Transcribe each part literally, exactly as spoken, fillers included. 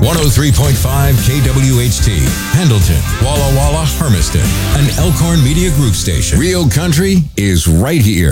one oh three point five K W H T, Pendleton, Walla Walla, Hermiston, an Elkhorn Media Group station. Real country is right here.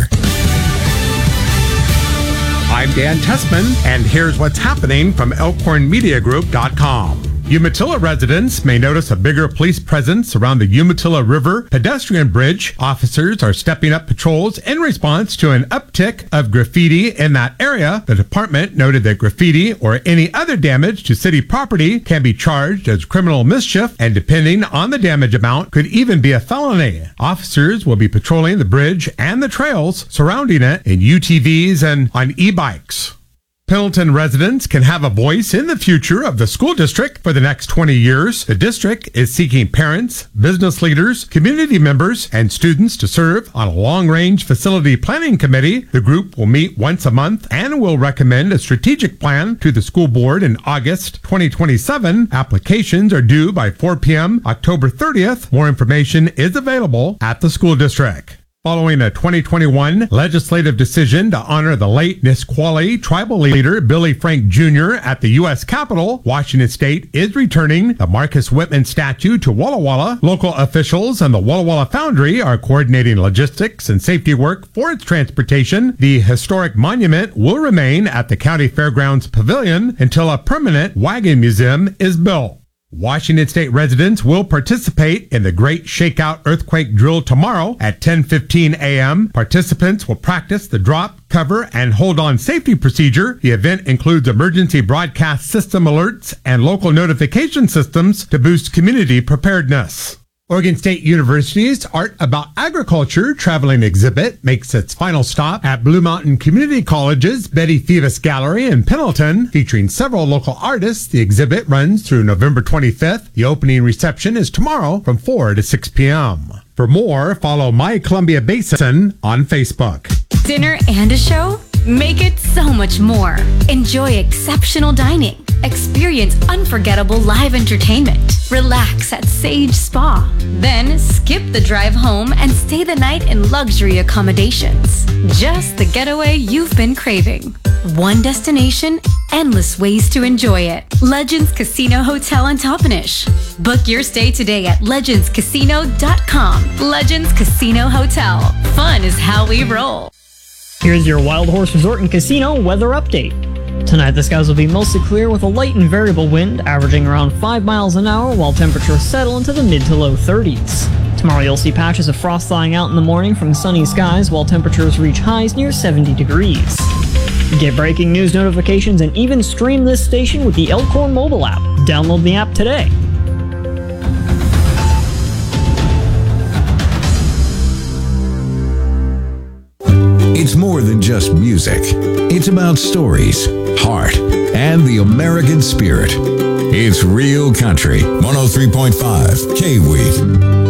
I'm Dan Tessman, and here's what's happening from elkhorn media group dot com. Umatilla residents may notice a bigger police presence around the Umatilla River pedestrian bridge. Officers are stepping up patrols in response to an uptick of graffiti in that area. The department noted that graffiti or any other damage to city property can be charged as criminal mischief, and depending on the damage amount, could even be a felony. Officers will be patrolling the bridge and the trails surrounding it in U T Vs and on e-bikes. Pendleton residents can have a voice in the future of the school district for the next twenty years. The district is seeking parents, business leaders, community members, and students to serve on a long-range facility planning committee. The group will meet once a month and will recommend a strategic plan to the school board in August twenty twenty-seven. Applications are due by four p.m. October thirtieth. More information is available at the school district. Following a twenty twenty-one legislative decision to honor the late Nisqually tribal leader Billy Frank Junior at the U S Capitol, Washington State is returning the Marcus Whitman statue to Walla Walla. Local officials and the Walla Walla Foundry are coordinating logistics and safety work for its transportation. The historic monument will remain at the County Fairgrounds Pavilion until a permanent wagon museum is built. Washington State residents will participate in the Great Shakeout Earthquake Drill tomorrow at ten fifteen a.m. Participants will practice the drop, cover, and hold-on safety procedure. The event includes emergency broadcast system alerts and local notification systems to boost community preparedness. Oregon State University's Art About Agriculture traveling exhibit makes its final stop at Blue Mountain Community College's Betty Thevis Gallery in Pendleton. Featuring several local artists, the exhibit runs through November twenty-fifth. The opening reception is tomorrow from four to six p.m. For more, follow My Columbia Basin on Facebook. Dinner and a show? Make it so much more. Enjoy exceptional dining. Experience unforgettable live entertainment. Relax at Sage Spa. Then skip the drive home and stay the night in luxury accommodations. Just the getaway you've been craving. One destination, endless ways to enjoy it. Legends Casino Hotel in Toppenish. Book your stay today at legends casino dot com. Legends Casino Hotel. Fun is how we roll. Here's your Wild Horse Resort and Casino weather update. Tonight the skies will be mostly clear with a light and variable wind, averaging around five miles an hour, while temperatures settle into the mid to low thirties. Tomorrow you'll see patches of frost thawing out in the morning from sunny skies, while temperatures reach highs near seventy degrees. Get breaking news notifications and even stream this station with the Elkhorn mobile app. Download the app today. It's more than just music. It's about stories, heart, and the American spirit. It's Real Country, one oh three point five K W E A T.